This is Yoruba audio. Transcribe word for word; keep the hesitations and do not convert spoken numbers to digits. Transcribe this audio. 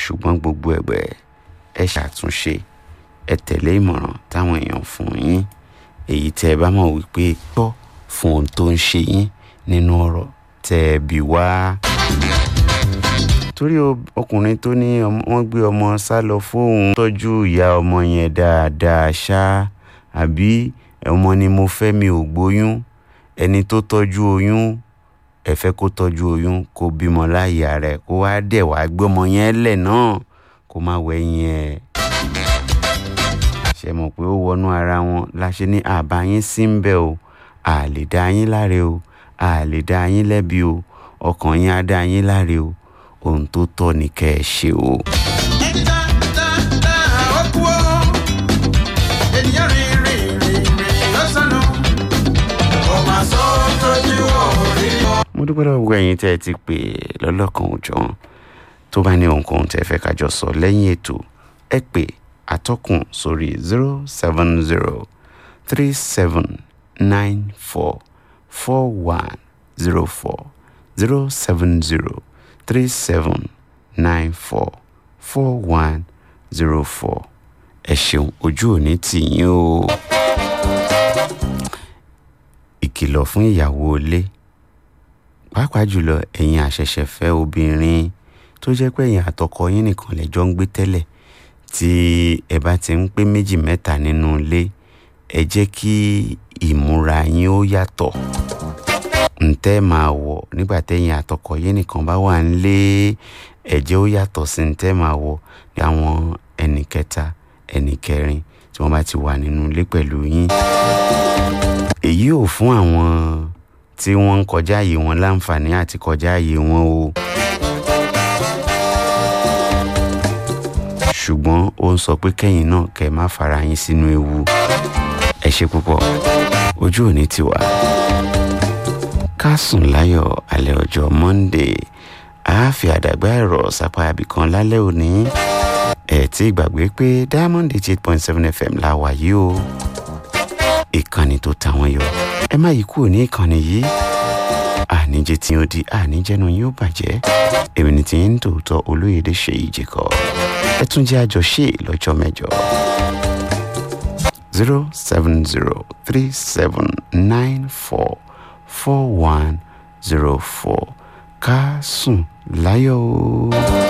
ṣùgbọ́n gbogbo ẹ̀bẹ̀ ẹ ṣàtúnṣe, ẹ tẹ̀lé ìmọ̀ràn táwọn èèyàn fún yín, èyí tẹ́ ẹ bá mọ̀ wípé gbọ́ fún ohun tó ń ṣe yín nínú ọ̀rọ̀ tẹ́ ẹ bí wá. Torí ọkùnrin tó ní wọ́n gbé ọmọ sá lọ fóun tọ́jú ìyá ọmọ yẹn dáadáa ṣá, àbí ọmọ ni mo fẹ́ mi ò gbóyún, ẹni tó tọ́jú oyún ẹ fẹ́ kó tọ́jú oyún kó bímọ láyé rẹ̀ kó wá dẹ̀ wá gbé ọmọ yẹn lẹ̀ náà kó má wẹ̀yìn ẹ̀. Ṣé mọ̀ pé ó wọnú ara wọn láṣẹ ní àbá yín sí ń bẹ̀ o, a lè dá yín láre o, a lè dá yín lẹ́bi o, ọkàn yín á dá yín láre o, ohun tó tọ́ ni kẹ́ ẹ ṣe o. Mo dúpẹ́ lọ́wọ́ gbogbo ẹ̀yin tẹ́ ẹ ti pè lọ́lọ́kan òjọ̀n tó bá ní ohunkóhun tẹ́ ẹ fẹ́ ká jọ sọ lẹ́yìn ètò, ẹ pè atọ́kùn sórí zero seven zero three seven nine four four one zero four zero seven zero three seven nine four four one zero four. Ẹ ṣeun, ojú òní tì yín o. Ìkìlọ̀ fún ìyàwó ilé, pàápàá jùlọ ẹ̀yin àṣẹ̀ṣẹ̀fẹ́ obìnrin tó jẹ́ pé ẹ̀yin àtọkọ yín nìkan lẹ́jọ́ ń gbé tẹ́lẹ̀, tí ẹ bá ti ń pé méjì mẹ́ta nínú ilé, ẹ jẹ́ kí ìmúra yín ó yàtọ̀. Ǹtẹ́ máa wọ̀ nígbà tẹ́yin àtọkọ yín nìkan bá wà nílé, ẹ jẹ́ ó yàtọ̀ sí ǹtẹ́ máa wọ̀ ní àwọn ẹnì kẹta ẹnì kẹrin tí wọ́n bá ti wà nínú ilé pẹ̀lú yín. Èyí ò fún àwọn tí wọ́n ń kọjá ààyè wọn láǹfààní àti kọjá ààyè wọn o. Ṣùgbọ́n ó ń sọ pé kẹ́yìn náà kẹ́ má fara yín sínú ewu. Ẹ ṣé púpọ̀, ojú òní ti wà. Ká sùn láyọ̀ alẹ́ ọjọ́ Monday, a fi àdàgbà ẹ̀rọ sápá abìkan lálẹ́ òní. Ẹ tí gbàgbé pé Diamond eight point seven F M la wà yìí o. Ìkànnì tó ta wọ́n yọ. Ẹ má yí kúrò ní ìkànnì yìí. Àníjẹ tí ó di àníjẹnu yóò bàjẹ́. Èmi ni ti ń tòótọ́ Olóyèdè Ṣèyí Jacob. Ẹ tún jẹ́ àjọṣe lọ́jọ́ mẹ́jọ. zero seven zero three seven nine four four one zero four. Ká sùn láyọ̀ o.